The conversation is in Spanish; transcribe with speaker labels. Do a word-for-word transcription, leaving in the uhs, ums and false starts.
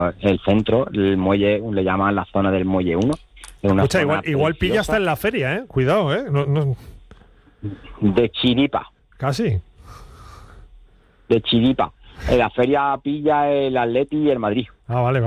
Speaker 1: el centro, el muelle, le llaman la zona del muelle uno. Es una
Speaker 2: Escucha,
Speaker 1: zona
Speaker 2: igual, igual pilla
Speaker 1: preciosa.
Speaker 2: hasta en la feria, ¿eh? Cuidado, ¿eh? No, no,
Speaker 1: De chiripa,
Speaker 2: casi.
Speaker 1: de chiripa. En la feria pilla el Atleti y el Madrid.
Speaker 2: Ah, vale, vale.